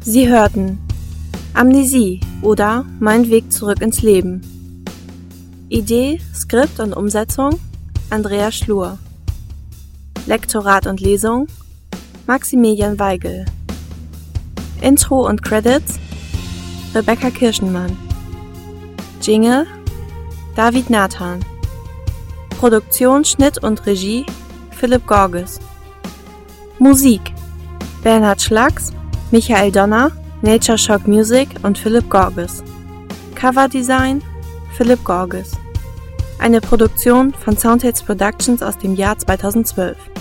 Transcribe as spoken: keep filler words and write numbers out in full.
Sie hörten Amnesie oder Mein Weg zurück ins Leben. Idee, Skript und Umsetzung Andrea Schlur. Lektorat und Lesung Maximilian Weigel. Intro und Credits Rebecca Kirschenmann. Jingle David Nathan. Produktion, Schnitt und Regie Philipp Gorges. Musik Bernhard Schlags, Michael Donner, Nature Shock Music und Philipp Gorges. Coverdesign Philipp Gorges. Eine Produktion von Soundhits Productions aus dem Jahr zweitausendzwölf.